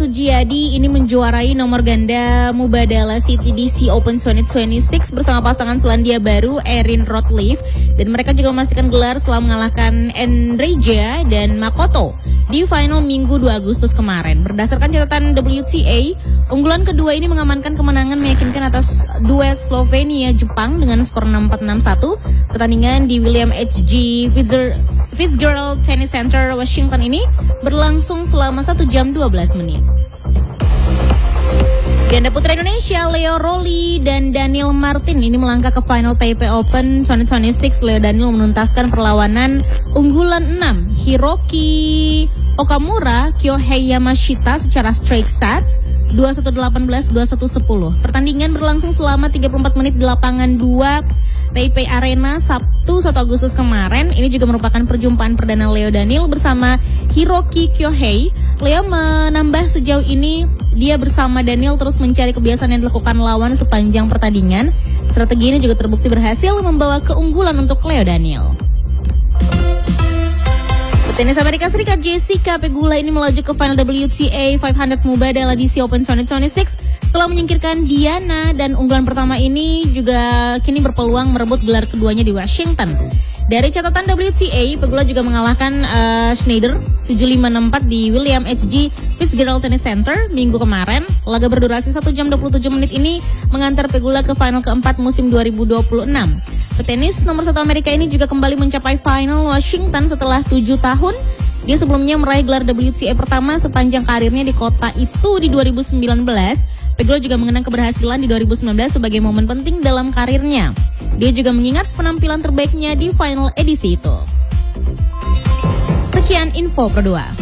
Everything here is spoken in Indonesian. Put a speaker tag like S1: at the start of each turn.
S1: Sujiadi ini menjuarai nomor ganda Mubadala CTDC Open 2026 bersama pasangan Selandia Baru Erin Rotliffe, dan mereka juga memastikan gelar setelah mengalahkan Enreja dan Makoto di final Minggu 2 Agustus kemarin. Berdasarkan catatan WTA, unggulan kedua ini mengamankan kemenangan meyakinkan atas duet Slovenia-Jepang dengan skor 6-4, 6-1. Pertandingan di William H.G. Fitzgerald Tennis Center, Washington ini berlangsung selama 1 jam 12 menit. Ganda putra Indonesia Leo Rolly dan Daniel Martin ini melangkah ke final Taipei Open 2026. Leo Daniel menuntaskan perlawanan unggulan 6 Hiroki Okamura Kyohei Yamashita secara straight set 21-18, 21-10. Pertandingan berlangsung selama 34 menit di lapangan 2 Taipei Arena Sabtu 1 Agustus kemarin. Ini juga merupakan perjumpaan perdana Leo Daniel bersama Hiroki Kyohei. Leo menambah sejauh ini dia bersama Daniel terus mencari kebiasaan yang dilakukan lawan sepanjang pertandingan. Strategi ini juga terbukti berhasil membawa keunggulan untuk Leo Daniel. Petenis Amerika Serikat Jessica Pegula ini melaju ke final WTA 500 Mubadala DC Open 2026 setelah menyingkirkan Diana, dan unggulan pertama ini juga kini berpeluang merebut gelar keduanya di Washington. Dari catatan WTA, Pegula juga mengalahkan Schneider 7-5-6-4 di William H.G. Fitzgerald Tennis Center minggu kemarin. Laga berdurasi 1 jam 27 menit ini mengantar Pegula ke final keempat musim 2026. Petenis nomor 1 Amerika ini juga kembali mencapai final Washington setelah 7 tahun. Dia sebelumnya meraih gelar WTA pertama sepanjang karirnya di kota itu di 2019. Pegula juga mengenang keberhasilan di 2019 sebagai momen penting dalam karirnya. Dia juga mengingat penampilan terbaiknya di final edisi itu. Sekian info Pro 2.